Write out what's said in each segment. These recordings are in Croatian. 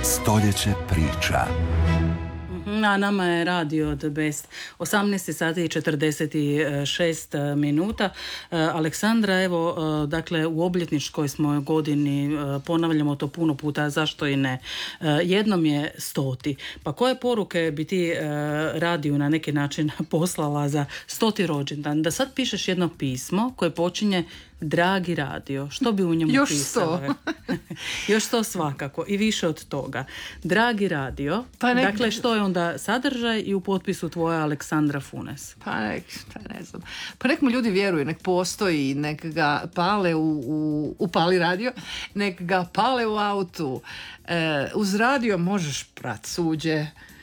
Stoljeće priča. A nama je radio The Best. 18 sati i 46 minuta. Aleksandra, evo, dakle, u obljetničkoj smo godini, ponavljamo to puno puta, zašto i ne. Jednom je 100. Pa koje poruke bi ti radiju na neki način poslala za 100. rođendan? Da sad pišeš jedno pismo koje počinje Dragi radio, što bi u njemu još pisalo? 100. Još 100 svakako i više od toga. Dragi radio, dakle što je onda sadržaj i u potpisu tvoja Aleksandra Funes? Ne znam. Pa nek mu ljudi vjeruju, nek postoji, nek ga pale u Pali radio, nek ga pale u autu. Uz radio možeš prat suđe,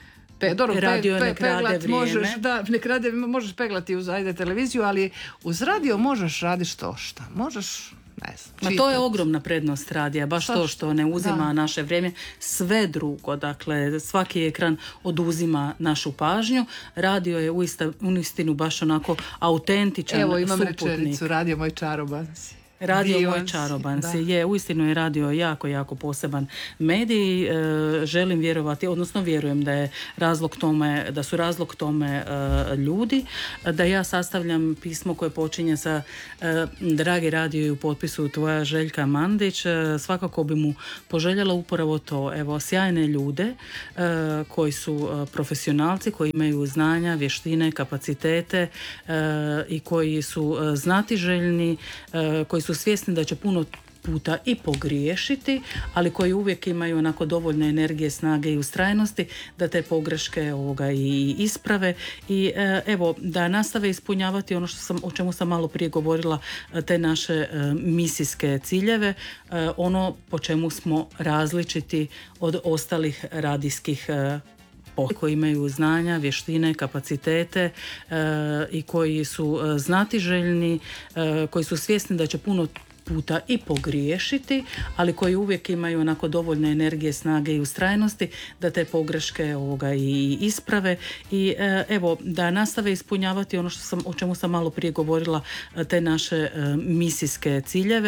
možeš peglati uz televiziju, ali uz radio možeš raditi što možeš, ne znam. Ma to je ogromna prednost radija, baš to što ne uzima naše vrijeme, sve drugo, dakle svaki ekran oduzima našu pažnju, radio je uistinu baš onako autentičan. Evo imam suputnik. rečenicu, radio moj čarobanci. Radio moj čaroban je, uistinu je radio jako, jako poseban medij. Želim vjerovati, odnosno vjerujem da je da su razlog tome ljudi, da ja sastavljam pismo koje počinje sa Dragi radio i u potpisu tvoja Željka Mandić. Svakako bi mu poželjela upravo to, evo, sjajne ljude koji su profesionalci, koji imaju znanja, vještine, kapacitete i koji su znatiželjni, koji su svjesni da će puno puta i pogriješiti, ali koji uvijek imaju onako dovoljne energije, snage i ustrajnosti da te pogreške i isprave i evo da nastave ispunjavati ono o čemu sam malo prije govorila, te naše misijske ciljeve, ono po čemu smo različiti od ostalih radijskih koji imaju znanja, vještine, kapacitete i koji su znatiželjni, koji su svjesni da će puno puta i pogriješiti, ali koji uvijek imaju onako dovoljne energije, snage i ustrajnosti da te pogreške i isprave i evo da nastave ispunjavati ono o čemu sam malo prije govorila, te naše misijske ciljeve.